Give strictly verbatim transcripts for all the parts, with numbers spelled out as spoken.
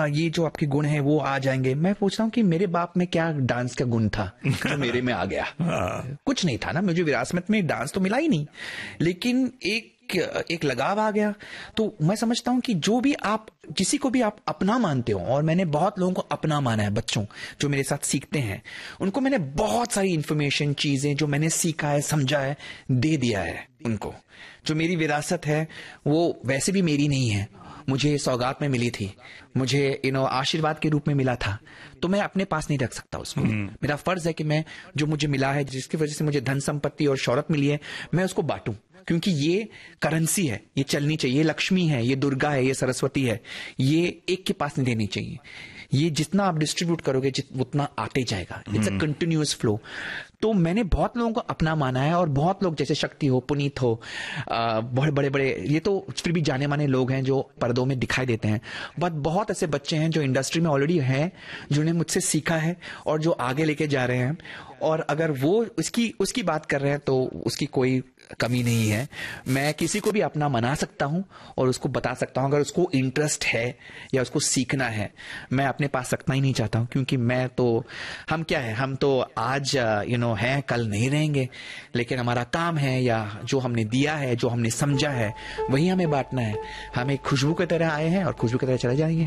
हाँ ये जो आपके गुण है वो आ जाएंगे। मैं पूछता हूँ कि मेरे बाप में क्या डांस का गुण था जो मेरे में आ गया? कुछ नहीं था ना, मुझे विरासत में डांस तो मिला ही नहीं, लेकिन एक एक लगाव आ गया। तो मैं समझता हूं कि जो भी आप किसी को भी आप अपना मानते हो, और मैंने बहुत लोगों को अपना माना है, बच्चों जो मेरे साथ सीखते हैं उनको मैंने बहुत सारी इंफॉर्मेशन, चीजें जो मैंने सीखा है, समझा है, दे दिया है उनको। जो मेरी विरासत है वो वैसे भी मेरी नहीं है, मुझे सौगात में मिली थी, मुझे यू नो आशीर्वाद के रूप में मिला था, तो मैं अपने पास नहीं रख सकता उसको। मेरा फर्ज है कि मैं जो मुझे मिला है, जिसकी वजह से मुझे धन संपत्ति और शौहरत मिली है, मैं उसको बांटूं, क्योंकि ये करेंसी है, ये चलनी चाहिए, ये लक्ष्मी है, ये दुर्गा है, ये सरस्वती है, ये एक के पास नहीं देनी चाहिए। ये जितना आप डिस्ट्रीब्यूट करोगे उतना आते जाएगा, इट्स अ कंटिन्यूअस फ्लो। तो मैंने बहुत लोगों को अपना माना है, और बहुत लोग जैसे शक्ति हो, पुनीत हो, बहुत बड़े बड़े, ये तो फिर भी जाने माने लोग हैं जो पर्दों में दिखाई देते हैं, बट बहुत ऐसे बच्चे हैं जो इंडस्ट्री में ऑलरेडी हैं, जिन्होंने मुझसे सीखा है और जो आगे लेके जा रहे हैं। और अगर वो उसकी उसकी बात कर रहे हैं तो उसकी कोई कमी नहीं है। मैं किसी को भी अपना मना सकता हूं और उसको बता सकता हूं, अगर उसको इंटरेस्ट है या उसको सीखना है। मैं अपने पास रखना ही नहीं चाहता हूं, क्योंकि मैं तो, हम क्या है, हम तो आज यू नो हैं, कल नहीं रहेंगे, लेकिन हमारा काम है या जो हमने दिया है, जो हमने समझा है, वही हमें बांटना है। हम एक खुशबू की तरह आए हैं और खुशबू की तरह चले जाएंगे।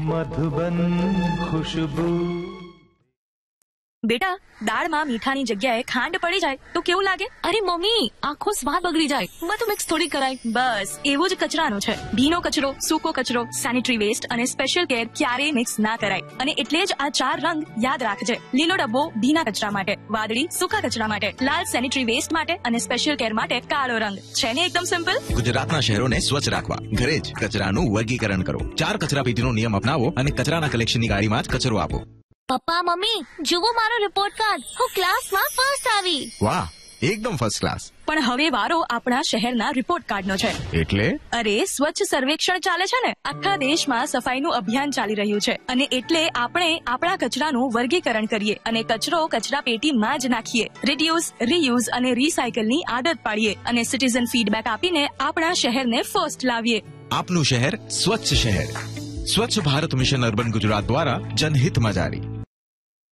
मधुबन खुशबू। बेटा, દાળમાં મીઠાની જગ્યાએ ખાંડ પડી જાય તો કેવું લાગે? અરે મમ્મી, આખો સ્વાદ બગડી જાય. બધું મિક્સ થોડી કરાય. બસ એવું જ કચરાનો છે. ભીનો કચરો, સૂકો કચરો, સેનિટરી વેસ્ટ અને સ્પેશિયલ કેર ક્યારેય મિક્સ ના કરાય. અને એટલે જ આ ચાર રંગ યાદ રાખજે. લીલો ડબ્બો ભીના કચરા માટે, વાદળી સૂકા કચરા માટે, લાલ સેનિટરી વેસ્ટ માટે અને સ્પેશિયલ કેર માટે કાળો રંગ. છે ને એકદમ સિમ્પલ? ગુજરાતના શહેરોને સ્વચ્છ રાખવા ઘરે જ કચરાનું વર્ગીકરણ કરો. ચાર કચરા પેટીનો નિયમ અપનાવો અને કચરાના કલેક્શનની ગાડીમાં જ કચરો આપો. પપ્પા મમ્મી, જુઓ મારો રિપોર્ટ કાર્ડ. હું ક્લાસમાં ફર્સ્ટ આવી. વાહ, એકદમ ફર્સ્ટ ક્લાસ. પણ હવે વારો આપણા શહેરના રિપોર્ટ કાર્ડનો છે. એટલે? અરે સ્વચ્છ સર્વેક્ષણ ચાલે છે ને, આખા દેશમાં સફાઈનું અભિયાન ચાલી રહ્યું છે, અને એટલે આપણે આપણા કચરાનું વર્ગીકરણ કરીએ અને કચરો કચરા પેટીમાં જ નાખીએ. રિડ્યુસ, રીયુઝ અને રીસાયકલની આદત પાડીએ અને સિટીઝન ફીડબેક આપીને આપણા શહેરને ફર્સ્ટ લાવીએ. આપનું શહેર સ્વચ્છ શહેર. સ્વચ્છ ભારત મિશન અર્બન ગુજરાત દ્વારા જનહિતમાં જારી.